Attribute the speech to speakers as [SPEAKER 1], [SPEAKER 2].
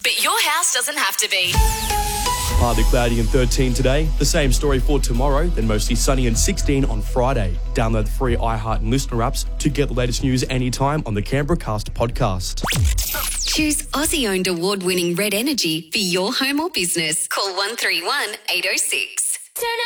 [SPEAKER 1] but your house doesn't have to be.
[SPEAKER 2] Partly cloudy and 13 today. The same story for tomorrow, then mostly sunny and 16 on Friday. Download the free iHeart and Listener apps to get the latest news anytime on the Canberra Cast podcast.
[SPEAKER 1] Choose Aussie-owned award-winning Red Energy for your home or business. Call 131 806. Turn